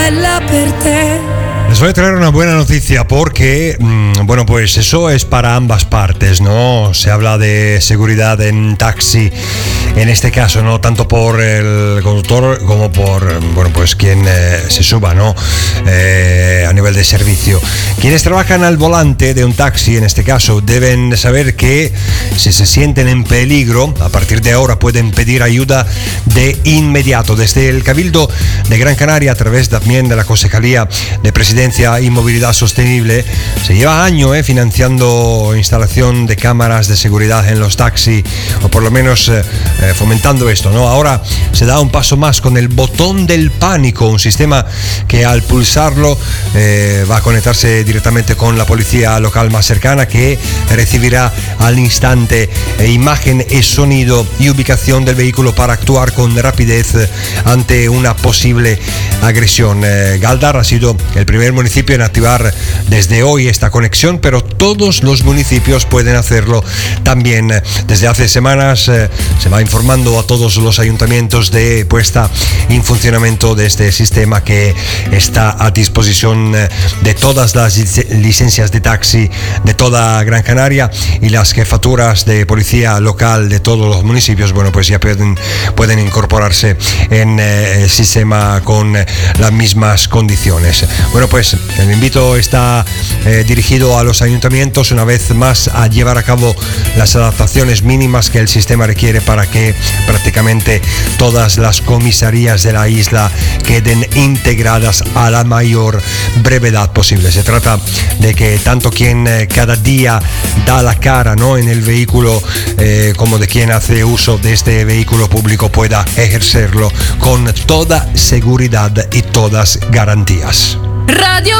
bella per te. Les voy a traer una buena noticia porque, bueno, pues eso es para ambas partes, ¿no? Se habla de seguridad en taxi, en este caso, no tanto por el conductor como por, bueno, pues quien se suba, ¿no? A nivel de servicio. Quienes trabajan al volante de un taxi, en este caso, deben saber que si se sienten en peligro, a partir de ahora pueden pedir ayuda de inmediato. Desde el Cabildo de Gran Canaria, a través también de la Concejalía de Presidencia y Movilidad Sostenible, se lleva años financiando instalación de cámaras de seguridad en los taxis, o por lo menos fomentando esto, ¿no? Ahora se da un paso más con el botón del pánico, un sistema que al pulsarlo va a conectarse directamente con la policía local más cercana, que recibirá al instante imagen y sonido y ubicación del vehículo para actuar con rapidez ante una posible agresión. Galdar ha sido el primer municipio en activar desde hoy esta conexión, pero todos los municipios pueden hacerlo también. Desde hace semanas se va informando a todos los ayuntamientos de puesta en funcionamiento de este sistema, que está a disposición de todas las licencias de taxi de toda Gran Canaria, y las jefaturas de policía local de todos los municipios, bueno, pues ya pueden incorporarse en el sistema con las mismas condiciones. Bueno, pues el invito está dirigido a los ayuntamientos una vez más a llevar a cabo las adaptaciones mínimas que el sistema requiere para que prácticamente todas las comisarías de la isla queden integradas a la mayor brevedad posible. Se trata de que tanto quien cada día da la cara, ¿no?, en el vehículo, como de quien hace uso de este vehículo público, pueda ejercerlo con toda seguridad y todas garantías. Radio